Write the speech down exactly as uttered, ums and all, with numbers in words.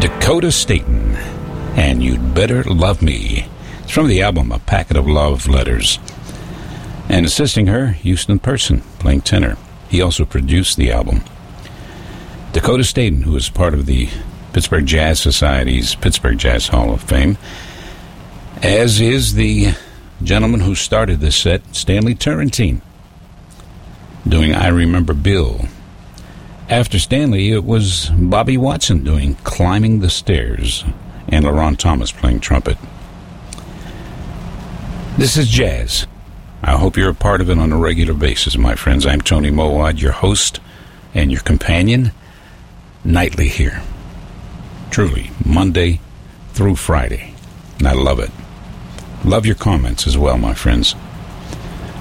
Dakota Staton, and You'd Better Love Me. It's from the album A Packet of Love Letters. And assisting her, Houston Person, playing tenor. He also produced the album. Dakota Staton, who is part of the Pittsburgh Jazz Society's Pittsburgh Jazz Hall of Fame, as is the gentleman who started this set, Stanley Turrentine, doing I Remember Bill. After Stanley, it was Bobby Watson doing Climbing the Stairs, and LaRon Thomas playing trumpet. This is jazz. I hope you're a part of it on a regular basis, my friends. I'm Tony Mowad, your host and your companion, nightly here. Truly, Monday through Friday. And I love it. Love your comments as well, my friends.